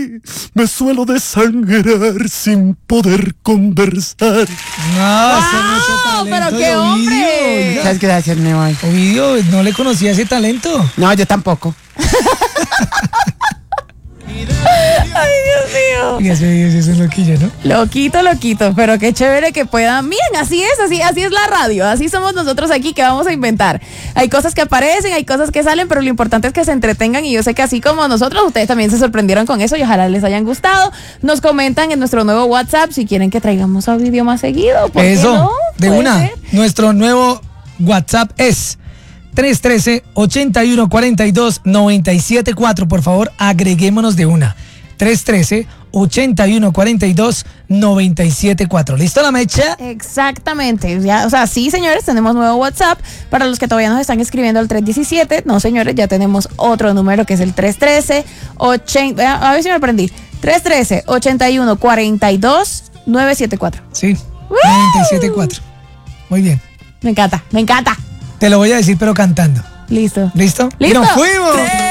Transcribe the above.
me suelo desangrar sin poder conversar. No, ese no es ese talento pero de qué Ovidio, hombre. oiga. Muchas gracias, me voy. Ovidio, no le conocía ese talento. No, yo tampoco. Ay, Dios mío. Y ese es loquillo, ¿no? Loquito, pero qué chévere que puedan. Miren, así es la radio, así somos nosotros aquí que vamos a inventar. Hay cosas que aparecen, hay cosas que salen, pero lo importante es que se entretengan y yo sé que así como nosotros, ustedes también se sorprendieron con eso y ojalá les hayan gustado. Nos comentan en nuestro nuevo WhatsApp si quieren que traigamos a Ovidio más seguido. ¿Por qué Eso, no? de Puede una. ser. Nuestro nuevo WhatsApp es 313-8142-974. Por favor, agreguémonos de una. 313-8142-974. ¿Listo la mecha? Exactamente, ya, o sea, sí, señores, tenemos nuevo WhatsApp. Para los que todavía nos están escribiendo al 317, no, señores, ya tenemos otro número que es el 313-80, a ver si me aprendí, 313-8142-974. Sí, ¡Woo! 974. Muy bien. Me encanta, Te lo voy a decir, pero cantando. listo. ¿Listo? ¡Listo! ¡Y nos fuimos!